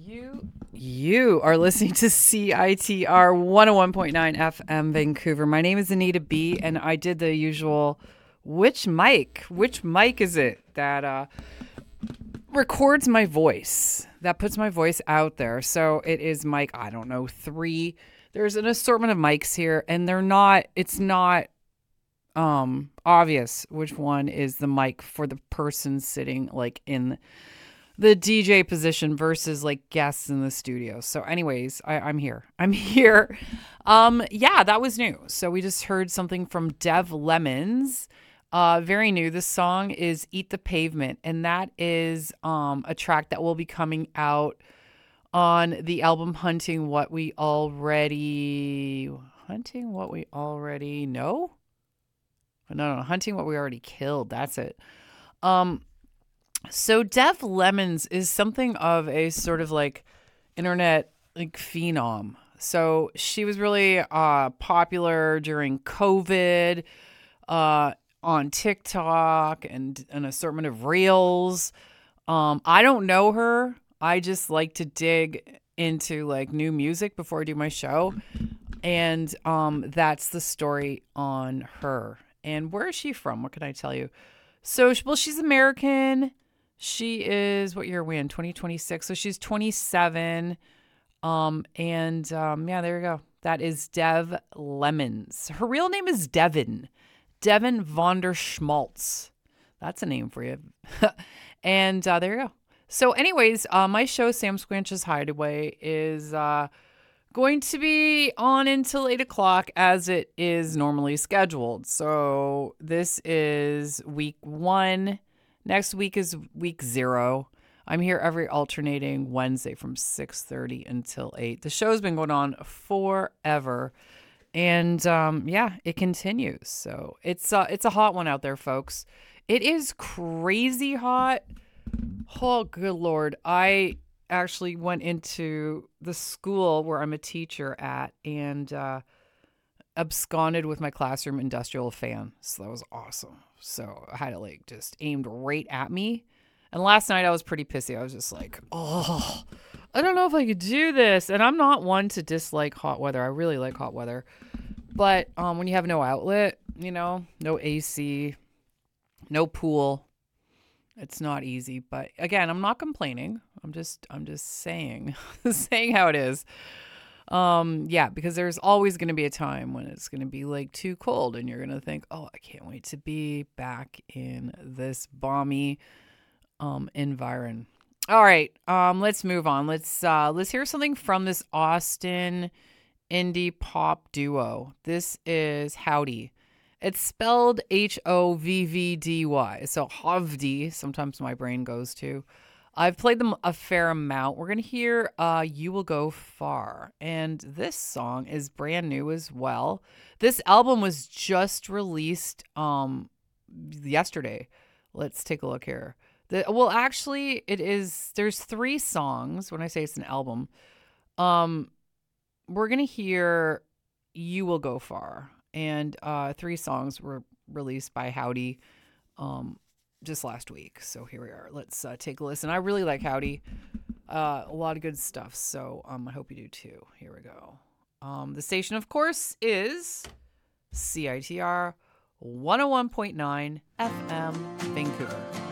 You are listening to CITR 101.9 FM Vancouver. My name is Anita B, and I did the usual, which mic is it that records my voice, that puts my voice out there? So it is mic, I don't know, 3. There's an assortment of mics here, and it's not obvious which one is the mic for the person sitting like in the DJ position versus like guests in the studio. So anyways, I'm here. Yeah, that was new. So we just heard something from Dev Lemons. Very new. This song is Eat the Pavement, and that is a track that will be coming out on the album Hunting What We Already know? No, Hunting What We Already Killed. That's it. So Dev Lemons is something of a sort of like internet like phenom. So she was really popular during COVID on TikTok and an assortment of reels. I don't know her. I just like to dig into like new music before I do my show. And that's the story on her. And where is she from? What can I tell you? So, well, she's American. She is, what year are we in? 2026. So she's 27. Yeah, there you go. That is Dev Lemons. Her real name is Devin von der Schmaltz. That's a name for you. And there you go. So anyways, my show, Sam Squanch's Hideaway, is going to be on until 8 o'clock as it is normally scheduled. So this is week 1. Next week is week 0. I'm here every alternating Wednesday from 6:30 until 8. The show's been going on forever. And yeah, it continues. So it's a hot one out there, folks. It is crazy hot. Oh, good Lord. I actually went into the school where I'm a teacher at and absconded with my classroom industrial fan. So that was awesome. So I had it like just aimed right at me. And last night I was pretty pissy. I was just like, oh, I don't know if I could do this. And I'm not one to dislike hot weather. I really like hot weather. But when you have no outlet, no AC, no pool, it's not easy. But again, I'm not complaining. I'm just saying, saying how it is. Yeah, because there's always going to be a time when it's going to be like too cold and you're going to think, oh, I can't wait to be back in this balmy environment. All right, let's move on. Let's hear something from this Austin indie pop duo. This is Howdy. It's spelled Hovvdy. So Hovvdy, sometimes my brain goes to. I've played them a fair amount. We're going to hear You Will Go Far. And this song is brand new as well. This album was just released yesterday. Let's take a look here. Actually, there's 3 songs when I say it's an album. We're going to hear You Will Go Far. And 3 songs were released by Howdy just last week. So here we are. Let's take a listen. I really like Howdy. A lot of good stuff. So I hope you do too. Here we go. The station, of course, is CITR 101.9 FM Vancouver.